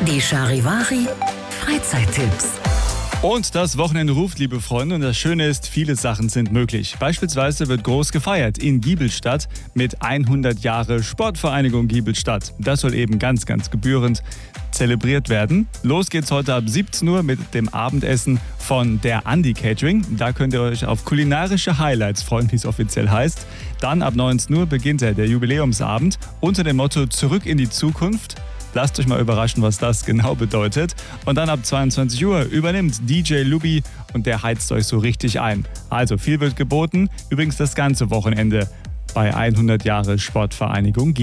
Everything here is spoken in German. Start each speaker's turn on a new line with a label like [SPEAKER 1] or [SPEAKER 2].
[SPEAKER 1] Die Charivari Freizeittipps.
[SPEAKER 2] Und das Wochenende ruft, liebe Freunde, und das Schöne ist, viele Sachen sind möglich. Beispielsweise wird groß gefeiert in Giebelstadt mit 100 Jahre Sportvereinigung Giebelstadt. Das soll eben ganz gebührend zelebriert werden. Los geht's heute ab 17 Uhr mit dem Abendessen von der Andi Catering. Da könnt ihr euch auf kulinarische Highlights freuen, wie es offiziell heißt. Dann ab 19 Uhr beginnt der Jubiläumsabend unter dem Motto Zurück in die Zukunft. Lasst euch mal überraschen, was das genau bedeutet. Und dann ab 22 Uhr übernimmt DJ Lubi und der heizt euch so richtig ein. Also viel wird geboten. Übrigens das ganze Wochenende bei 100 Jahre Sportvereinigung